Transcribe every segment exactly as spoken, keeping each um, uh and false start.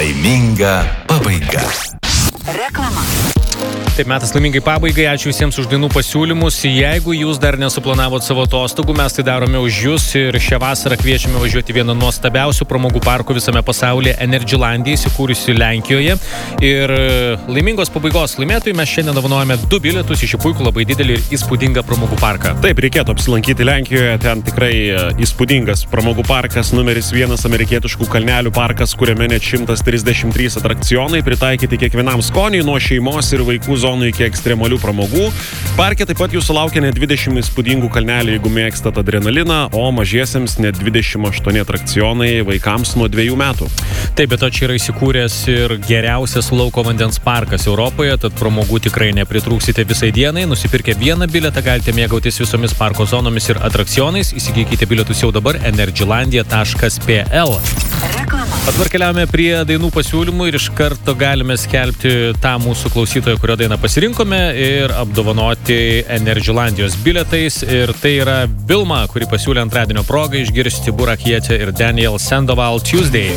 Laiminga pabaiga. Reklama. Taip, metas laimingai pabaigai, ačiū visiems už dainų pasiūlymus. Jeigu jūs dar nesuplanavot savo atostogų, mes tai darome už jūs ir šią vasarą kviečiame važiuoti vieną nuostabiausių pramogų parkų visame pasaulyje, Energylandija, įsikūrusi Lenkijoje. Ir laimingos pabaigos laimėtojui mes šiandien dovanojame du bilietus į šį puikų, labai didelį ir įspūdingą pramogų parką. Taip, reikėtų apsilankyti Lenkijoje, ten tikrai įspūdingas pramogų parkas, numeris vienas amerikietiškų kalnelių parkas, kuriame net šimtas trisdešimt trys atrakcionai, pritaikyti kiekvienam skoniui, nuo šeimos ir vaikų zonų iki ekstremalių pramogų. Parke taip pat jūsų laukia net dvidešimt įspūdingų kalnelių, jeigu mėgstat adrenaliną, o mažiesiems net dvidešimt aštuoni atrakcionai vaikams nuo dviejų metų. Taip, bet to čia yra įsikūręs ir geriausias lauko vandens parkas Europoje, tad pramogų tikrai nepritrūksite visai dienai. Nusipirkę vieną bilietą galite mėgautis visomis parko zonomis ir atrakcionais. Įsigykite bilietus jau dabar energylandija taškas p l. Dabar keliaujame prie dainų pasiūlymų ir iš karto galime skelbti tą mūsų klausytoją, kurio dainą pasirinkome, ir apdovanoti Energylandijos bilietais. Ir tai yra Vilma, kuri pasiūlė antradienio progą išgirsti Burakietę ir Daniel Sandoval Tuesday.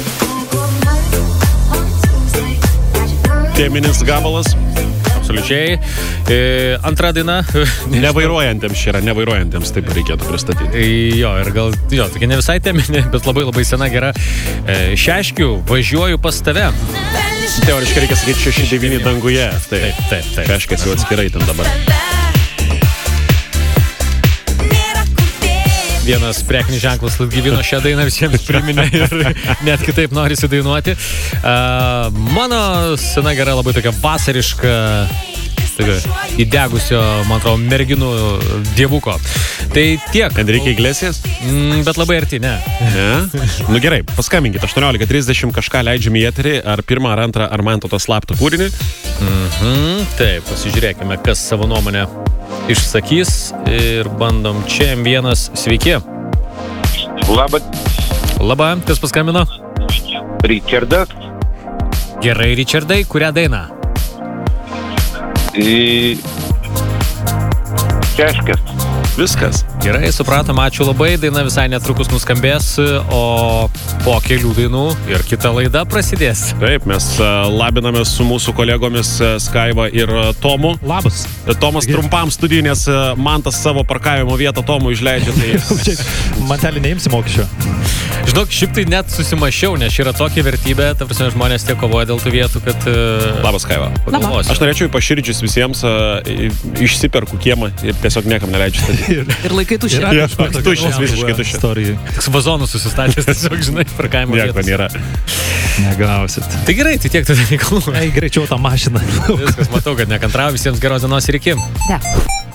Teminis gabalas. Absoliučiai. E, antra daina. Nevairuojantiems čia yra, nevairuojantiems taip reikėtų pristatyti. Jo, ir gal, jo, tokia ne visai teminė, bet labai labai sena gera. E, Šeškių, važiuoju pas tave. Teoriškai reikia sakyti šeši devyni danguje. Taip, taip, taip. Šeškės jau atskirai ten dabar. Vienas prekinis ženklas Latgyvino šią dainą visiems priminė ir net kitaip norisi dainuoti. Uh, mano sena gera labai tokia vasariška, tokia įdegusio, man atrodo, merginų dievuko. Tai tiek. Enrique Iglesias? Mm, bet labai arti, ne. Ne? Nu gerai, paskambinkit, aštuoniolika trisdešimt kažką leidžiam į eterį, ar pirmą, ar antrą, ar man to slaptą kūrinį. Mhm, taip, pasižiūrėkime, kas savo nuomonę išsakys ir bandom čia M vienas. Sveiki. Labą. Labą, kas paskambino? Richardas. Gerai, Richardai, kurią dainą? Į... Šeškės. Viskas. Gerai, supratom, ačiū labai. Daina visai netrukus nuskambės, o po kelių dainų ir kita laida prasidės. Taip, mes labinamės su mūsų kolegomis Skaiva ir Tomu. Labas. Tomas trumpam studijų, nes Mantas savo parkavimo vietą Tomu išleidžia. Tai... Mantelį neimsi mokesčio. Žinok, šiaip tai net susimašiau, nes yra tokia vertybė, ta prasme, žmonės tiek kovoja dėl tų vietų, kad... Labas, Skaiva. Pagalvosiu. Aš norėčiau paširdžius visiems, išsiperku kiemą ir tiesiog niekam neleidžiu statyti. Ir, ir laikai tuščiai. Yra kažkokia tuščias, visiškai tuščias. Toks vazonus susistatęs, tiesiog, žinai, parkavimo vietos. Nieko nėra. Negausit. Tai gerai, tai tiek tada reikalų. Ei, greičiau tą mašiną. Viskas, matau, kad nekantrauju. Visiems geros dienos ir iki. Ne.